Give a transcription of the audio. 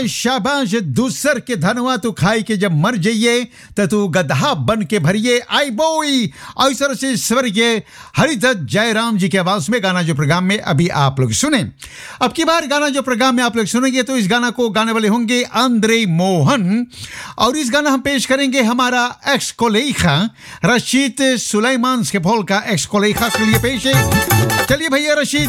शाबाश दूसर के धनवा तू खाई के जब मर जाइए तो तू गधा बन के भरिए आई बोई। अवसर से स्वर्गीय हरिदत्त जयराम जी के आवाज में गाना जो प्रोग्राम में अभी आप लोग सुने। अब की बार गाना जो प्रोग्राम में आप लोग सुनेंगे तो इस गाना को गाने वाले होंगे आंद्रे मोहन, और इस गाना हम पेश करेंगे हमारा एक्स कोलेखा रशीद सुलेमान स्केफोल का एक्स कोलेखा के लिए पेश है। चलिए भैया रशीद